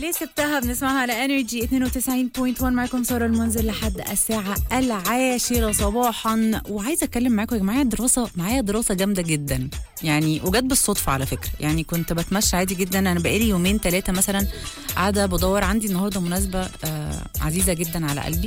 ليه سبتها بنسمعها على انرجي 92.1. معكم سارة المنزل لحد الساعة 10 صباحا. وعايزة اتكلم معاكم يا جماعة. معايا دراسة جامدة جدا يعني، وجت بالصدفة على فكرة. يعني كنت بتمشى عادي جدا، انا بقالي يومين 3 مثلا قاعدة بدور. عندي النهاردة مناسبة عزيزة جدا على قلبي،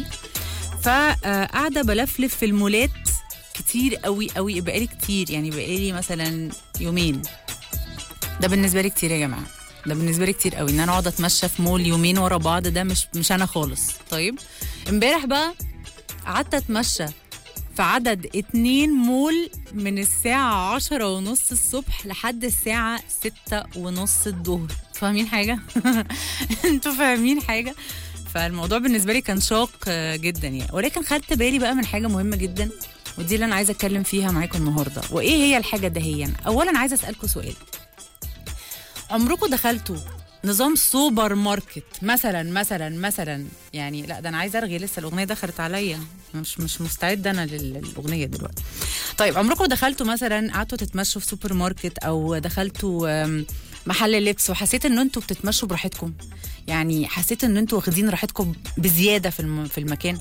فقاعدة بلفلف في المولات كتير قوي قوي. بقالي كتير يعني، بقالي مثلا يومين. ده بالنسبة لي كتير يا جماعة، ده بالنسبه لي كتير قوي ان انا اقعد اتمشى في مول يومين ورا بعض. ده مش انا خالص. طيب امبارح بقى قعدت اتمشى في عدد 2 مول من الساعه 10:30 الصبح لحد الساعه 6:30 الظهر. فاهمين حاجه؟ انتوا فاهمين حاجه؟ فالموضوع بالنسبه لي كان شاق جدا يعني. ولكن خدت بالي بقى من حاجه مهمه جدا، ودي اللي انا عايزه اتكلم فيها معاكم النهارده. وايه هي الحاجه دهيا؟ اولا عايزه اسالكم سؤال. عمركم دخلتوا نظام سوبر ماركت مثلا يعني؟ لا ده انا عايزه ارغي، لسه الاغنيه دخلت عليا، مش مستعده انا للاغنيه دلوقتي. طيب عمركم دخلتوا مثلا قعدتوا تتمشوا في سوبر ماركت او دخلتوا محل لبس وحسيت ان انتوا بتتمشوا براحتكم؟ يعني حسيت ان انتوا واخدين راحتكم بزياده في المكان.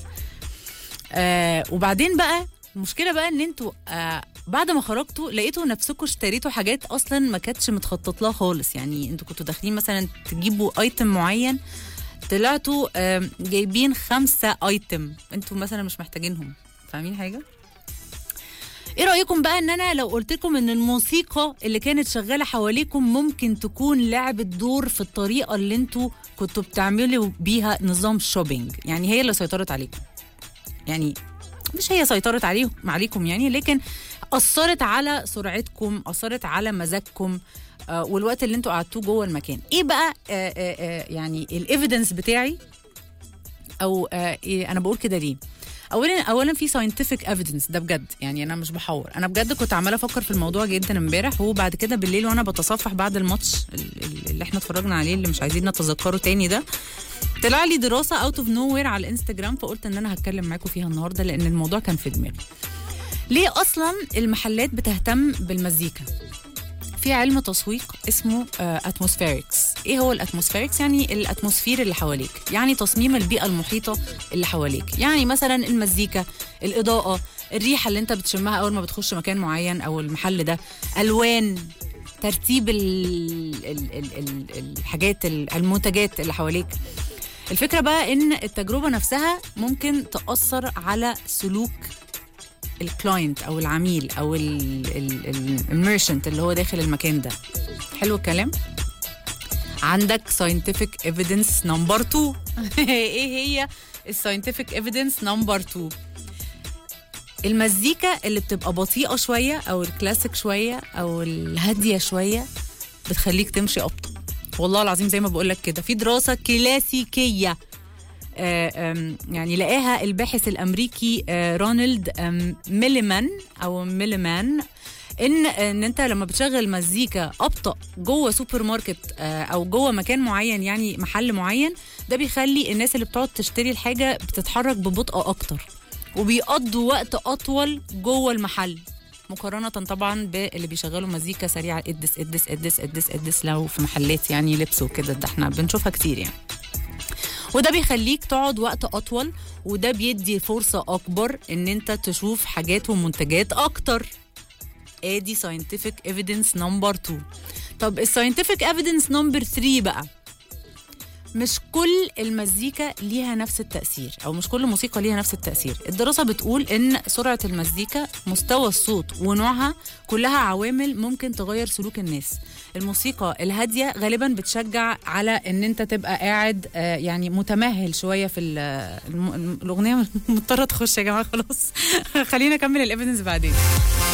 وبعدين بقى المشكله بقى ان انتوا بعد ما خرجتوا لقيتوا نفسكم اشتريتوا حاجات اصلا ما كانتش متخطط لها خالص. يعني انتوا كنتوا داخلين مثلا تجيبوا ايتم معين، طلعتوا جايبين 5 ايتم انتوا مثلا مش محتاجينهم. فاهمين حاجه؟ ايه رايكم بقى ان انا لو قلت لكم ان الموسيقى اللي كانت شغاله حواليكم ممكن تكون لعبت دور في الطريقه اللي انتوا كنتوا بتعملوا بيها نظام شوبينج؟ يعني هي اللي سيطرت عليكم. يعني مش هي سيطرت عليكم يعني، لكن أثرت على سرعتكم، أثرت على مزاجكم والوقت اللي انتوا قعدتوه جوه المكان. ايه بقى يعني الإيفيدنس بتاعي؟ او انا بقول كده ليه؟ اولا في scientific evidence، ده بجد يعني، انا مش بحور. انا بجد كنت عماله افكر في الموضوع جدا امبارح، وبعد كده بالليل وانا بتصفح بعد الماتش اللي احنا اتفرجنا عليه اللي مش عايزين نتذكره تاني ده، طلع لي دراسه اوت اوف نو وير على الانستجرام. فقلت ان انا هتكلم معاكم فيها النهارده لان الموضوع كان في دماغي. ليه اصلا المحلات بتهتم بالمزيكا؟ في علم تسويق اسمه اتموسفيركس. ايه هو الاتموسفيركس؟ يعني الاتموسفير اللي حواليك، يعني تصميم البيئه المحيطه اللي حواليك. يعني مثلا المزيكا، الاضاءه، الريحه اللي انت بتشمها اول ما بتخش مكان معين او المحل ده، الوان، ترتيب الحاجات، المنتجات اللي حواليك. الفكره بقى ان التجربه نفسها ممكن تاثر على سلوك الكلاينت او العميل او الميرشنت اللي هو داخل المكان ده. حلو الكلام؟ عندك scientific evidence number 2. ايه هي scientific evidence number 2؟ المزيكا اللي بتبقى بطيئة شوية او الكلاسيك شوية او الهادية شوية بتخليك تمشي أبطأ. والله العظيم زي ما بقولك كده، في دراسة كلاسيكية يعني لقاها الباحث الامريكي رونالد ميليمان ان انت لما بتشغل مزيكا ابطا جوه سوبر ماركت او جوه مكان معين، يعني محل معين، ده بيخلي الناس اللي بتقعد تشتري الحاجه بتتحرك ببطء اكتر وبيقضوا وقت اطول جوه المحل، مقارنه طبعا باللي بيشغلوا مزيكا سريعه ادس ادس ادس ادس ادس لو في محلات يعني لبس وكده. ده احنا بنشوفها كتير يعني. وده بيخليك تقعد وقت أطول، وده بيدي فرصة أكبر إن أنت تشوف حاجات ومنتجات أكتر. ادي scientific evidence number 2. طب scientific evidence number 3 بقى، مش كل المزيكا ليها نفس التأثير أو مش كل موسيقى ليها نفس التأثير. الدراسة بتقول إن سرعة المزيكا، مستوى الصوت ونوعها، كلها عوامل ممكن تغير سلوك الناس. الموسيقى الهادية غالبا بتشجع على إن أنت تبقى قاعد يعني متمهل شوية في الأغنية. مضطرة تخش يا جماعة خلاص. خلينا نكمل الإيفيدنس بعدين.